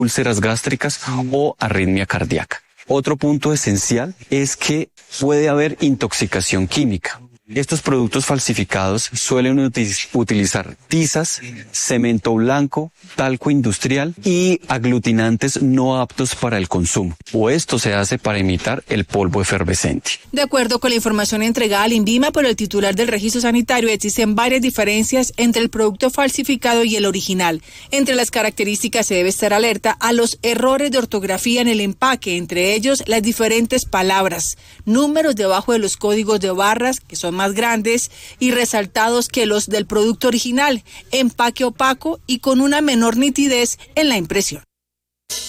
úlceras gástricas o arritmia cardíaca. Otro punto esencial es que puede haber intoxicación química. Estos productos falsificados suelen utilizar tizas, cemento blanco, talco industrial y aglutinantes no aptos para el consumo, o esto se hace para imitar el polvo efervescente. De acuerdo con la información entregada al INVIMA por el titular del registro sanitario, existen varias diferencias entre el producto falsificado y el original. Entre las características se debe estar alerta a los errores de ortografía en el empaque, entre ellos las diferentes palabras, números debajo de los códigos de barras, que son más grandes y resaltados que los del producto original, empaque opaco y con una menor nitidez en la impresión.